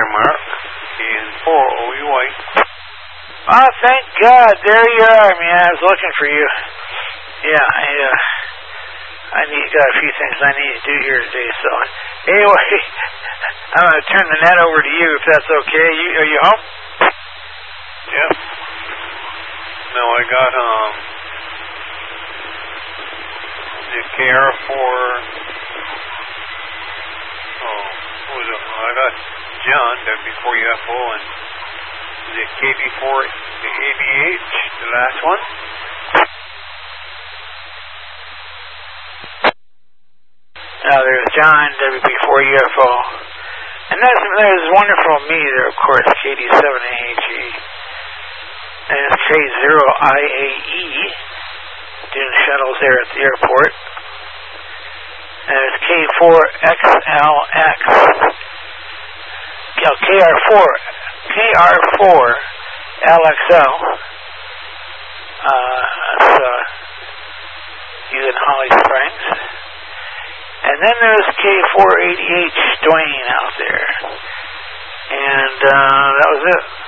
Mark. And 4 OE White. Oh, thank God. There you are, man. I was looking for you. Yeah, I got a few things I need to do here today. So, anyway, I'm going to turn the net over to you if that's okay. Are you home? Yep. No, I got the KR4. I got John, W4 UFO, and the KB4, the ABH, the last one. Now there's John, WB4 UFO. And there's wonderful meter, of course, KD7AHE. And it's K0IAE, doing shuttles there at the airport. And it's K4XLX. KR4LXL. He's in Holly Springs. And then there's K480H Dwayne out there. And that was it.